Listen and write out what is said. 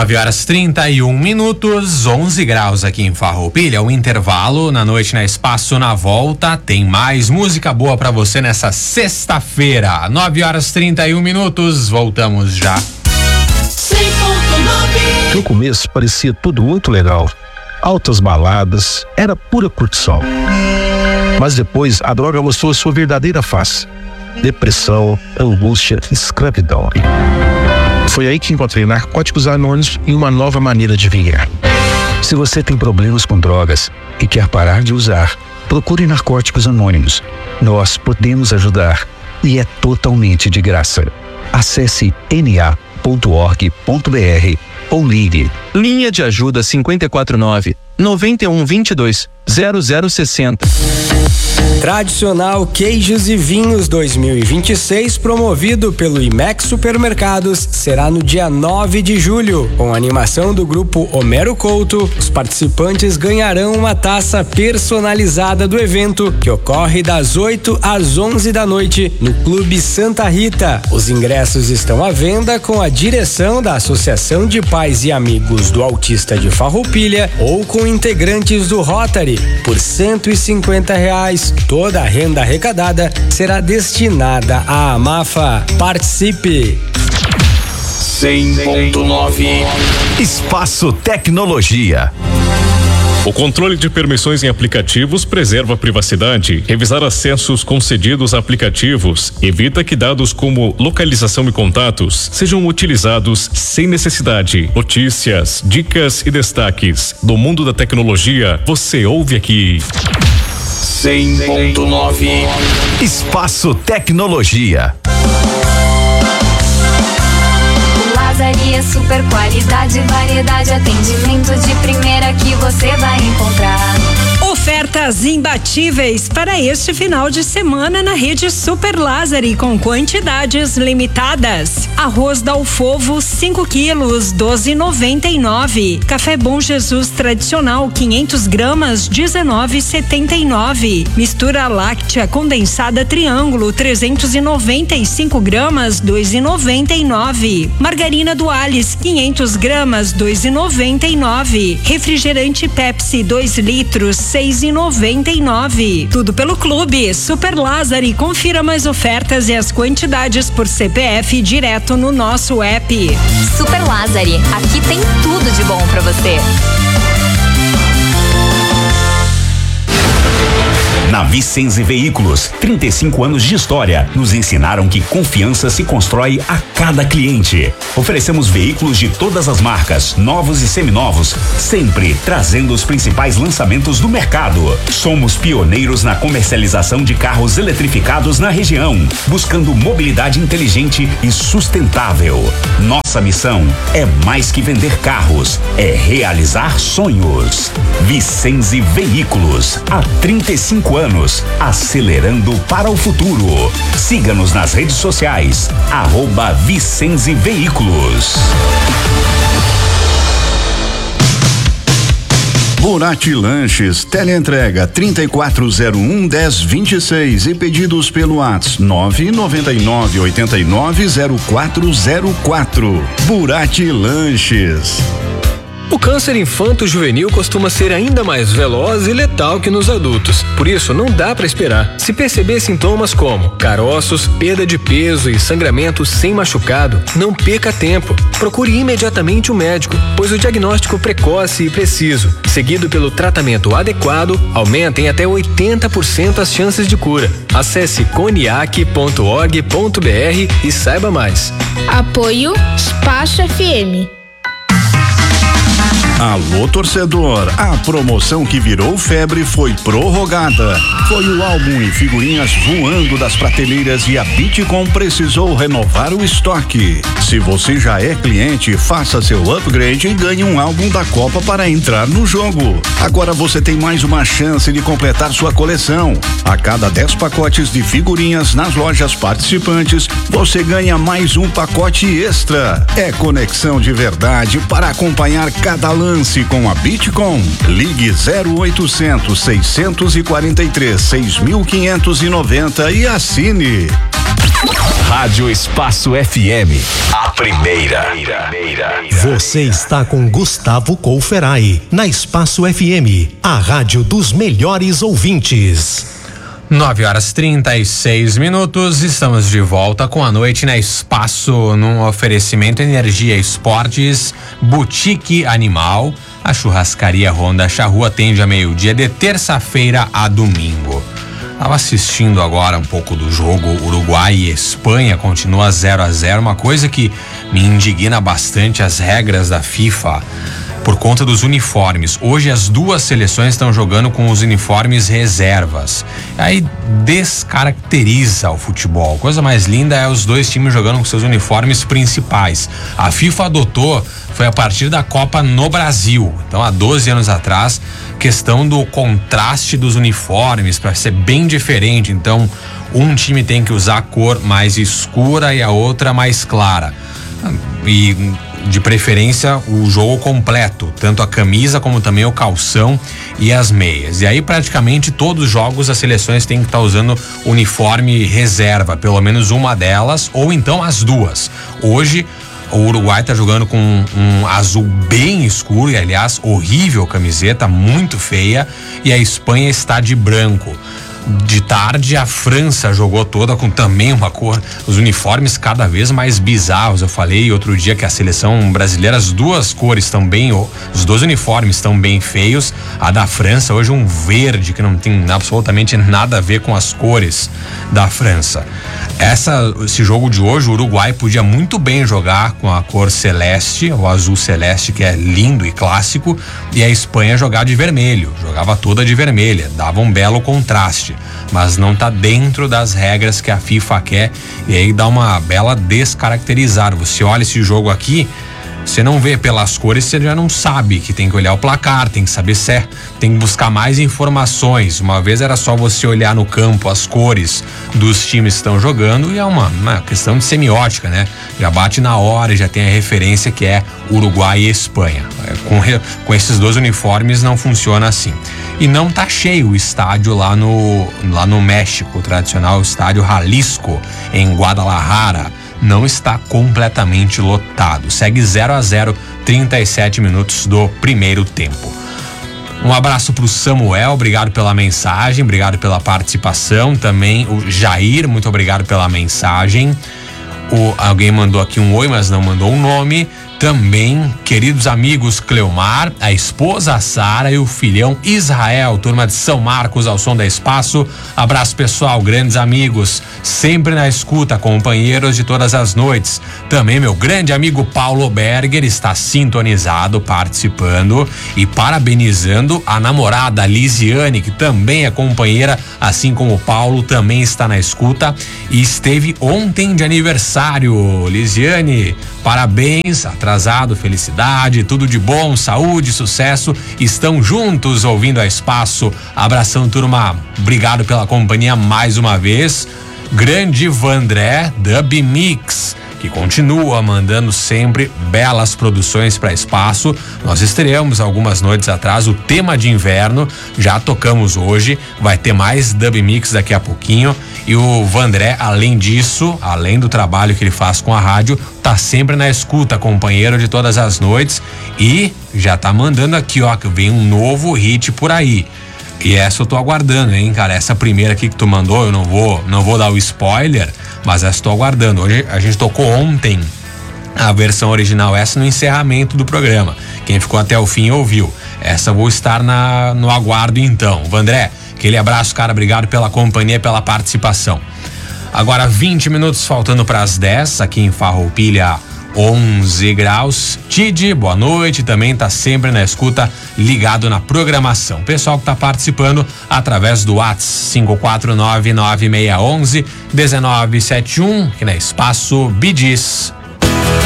9h31, 11 graus aqui em Farroupilha. O intervalo na noite na Espaço na volta. Tem mais música boa pra você nessa sexta-feira. 9h31, voltamos já. 100.9. No começo parecia tudo muito legal. Altas baladas, era pura curtição. Mas depois a droga mostrou sua verdadeira face: depressão, angústia, escravidão. Foi aí que encontrei Narcóticos Anônimos e uma nova maneira de viver. Se você tem problemas com drogas e quer parar de usar, procure Narcóticos Anônimos. Nós podemos ajudar e é totalmente de graça. Acesse na.org.br ou ligue. Linha de ajuda 549-9122-0060. Tradicional Queijos e Vinhos 2026, promovido pelo IMEX Supermercados, será no dia 9 de julho. Com a animação do grupo Homero Couto, os participantes ganharão uma taça personalizada do evento, que ocorre das 8 às 11 da noite no Clube Santa Rita. Os ingressos estão à venda com a direção da Associação de Pais e Amigos do Autista de Farroupilha ou com integrantes do Rotary por R$150. Toda a renda arrecadada será destinada à AMAFA. Participe! 100.9. Espaço Tecnologia. O controle de permissões em aplicativos preserva a privacidade. Revisar acessos concedidos a aplicativos evita que dados como localização e contatos sejam utilizados sem necessidade. Notícias, dicas e destaques do mundo da tecnologia você ouve aqui. 100.9. Espaço Tecnologia. Lazari é super qualidade, variedade, atendimento de primeira que você vai encontrar. Ofertas imbatíveis para este final de semana na rede Super Lazari com quantidades limitadas. Arroz Dalfovo 5 quilos, 12,99. Café Bom Jesus tradicional 500 gramas, 19,79. Mistura láctea condensada Triângulo 395 gramas, 2,99. Margarina Duales 500 gramas, 2,99. Refrigerante Pepsi 2 litros, 6,99. Tudo pelo Clube Super Lazari. Confira mais ofertas e as quantidades por CPF direto no nosso app. Super Lazari, aqui tem tudo de bom pra você. Na Vicenze Veículos, 35 anos de história nos ensinaram que confiança se constrói a cada cliente. Oferecemos veículos de todas as marcas, novos e seminovos, sempre trazendo os principais lançamentos do mercado. Somos pioneiros na comercialização de carros eletrificados na região, buscando mobilidade inteligente e sustentável. Nossa missão é mais que vender carros, é realizar sonhos. Vicenze Veículos, há 35 anos, acelerando para o futuro. Siga-nos nas redes sociais, @Vicenze Veículos. Burati Lanches, teleentrega 3401-1026 e pedidos pelo WhatsApp 999890404. Burati Lanches. O câncer infanto-juvenil costuma ser ainda mais veloz e letal que nos adultos. Por isso, não dá para esperar. Se perceber sintomas como caroços, perda de peso e sangramento sem machucado, não perca tempo. Procure imediatamente um médico, pois o diagnóstico precoce e preciso, seguido pelo tratamento adequado, aumenta em até 80% as chances de cura. Acesse coniac.org.br e saiba mais. Apoio Espaço FM. Alô, torcedor, a promoção que virou febre foi prorrogada. Foi o álbum e figurinhas voando das prateleiras e a Bitcom precisou renovar o estoque. Se você já é cliente, faça seu upgrade e ganhe um álbum da Copa para entrar no jogo. Agora você tem mais uma chance de completar sua coleção. A cada 10 pacotes de figurinhas nas lojas participantes, você ganha mais um pacote extra. É conexão de verdade para acompanhar cada lance com a Bitcom. Ligue 0800 643 6590 e assine. Rádio Espaço FM, a primeira. Você está com Gustavo Couferai, na Espaço FM, a rádio dos melhores ouvintes. 9h36, estamos de volta com a noite na Espaço, num oferecimento Energia Esportes, Boutique Animal, a churrascaria Honda Charrua atende a meio-dia de terça-feira a domingo. Estava assistindo agora um pouco do jogo Uruguai e Espanha, continua 0-0, uma coisa que me indigna bastante, as regras da FIFA por conta dos uniformes. Hoje as duas seleções estão jogando com os uniformes reservas. Aí descaracteriza o futebol. A coisa mais linda é os dois times jogando com seus uniformes principais. A FIFA adotou, foi a partir da Copa no Brasil. Então, há 12 anos atrás, questão do contraste dos uniformes para ser bem diferente. Então, um time tem que usar a cor mais escura e a outra mais clara. E de preferência o jogo completo, tanto a camisa como também o calção e as meias. E aí praticamente todos os jogos as seleções têm que estar usando uniforme reserva, pelo menos uma delas ou então as duas. Hoje o Uruguai tá jogando com um azul bem escuro e aliás horrível camiseta, muito feia, e a Espanha está de branco. De tarde a França jogou toda com também uma cor, os uniformes cada vez mais bizarros. Eu falei outro dia que a seleção brasileira, as duas cores estão bem, os dois uniformes estão bem feios. A da França hoje um verde que não tem absolutamente nada a ver com as cores da França. Esse jogo de hoje o Uruguai podia muito bem jogar com a cor celeste, o azul celeste, que é lindo e clássico, e a Espanha jogar de vermelho, jogava toda de vermelha, dava um belo contraste. Mas não tá dentro das regras que a FIFA quer e aí dá uma bela descaracterizada. Você olha esse jogo aqui, você não vê pelas cores, você já não sabe que tem que olhar o placar, tem que saber tem que buscar mais informações. Uma vez era só você olhar no campo as cores dos times que estão jogando e é uma questão de semiótica, né? Já bate na hora e já tem a referência que é Uruguai e Espanha. Com esses dois uniformes não funciona assim. E não tá cheio o estádio lá no México, o tradicional estádio Jalisco, em Guadalajara. Não está completamente lotado. Segue 0-0, 37 minutos do primeiro tempo. Um abraço pro Samuel, obrigado pela mensagem, obrigado pela participação. Também o Jair, muito obrigado pela mensagem. Alguém mandou aqui um oi, mas não mandou um nome. Também, queridos amigos Cleomar, a esposa Sara e o filhão Israel, turma de São Marcos, ao som da Espaço. Abraço pessoal, grandes amigos, sempre na escuta, companheiros de todas as noites. Também meu grande amigo Paulo Berger está sintonizado, participando e parabenizando a namorada Lisiane, que também é companheira, assim como o Paulo, também está na escuta e esteve ontem de aniversário. Lisiane, parabéns, atrasado, felicidade, tudo de bom, saúde, sucesso, estão juntos ouvindo a Espaço. Abração, turma, obrigado pela companhia mais uma vez. Grande Vandré, Dub Mix, que continua mandando sempre belas produções para Espaço. Nós estreamos algumas noites atrás o tema de inverno, já tocamos hoje, vai ter mais Dub Mix daqui a pouquinho. E o Vandré, além disso, além do trabalho que ele faz com a rádio, tá sempre na escuta, companheiro de todas as noites, e já tá mandando aqui, ó, que vem um novo hit por aí. E essa eu tô aguardando, hein, cara, essa primeira aqui que tu mandou, eu não vou dar o spoiler, mas essa eu tô aguardando. Hoje a gente tocou ontem a versão original, essa no encerramento do programa. Quem ficou até o fim ouviu. Essa eu vou estar no aguardo então. Vandré, aquele abraço, cara, obrigado pela companhia, pela participação. Agora 20 minutos faltando para as 10, aqui em Farroupilha, 11 graus. Tide, boa noite, também tá sempre na escuta, ligado na programação. Pessoal que tá participando através do WhatsApp 5499611-1971, que na Espaço Bidis.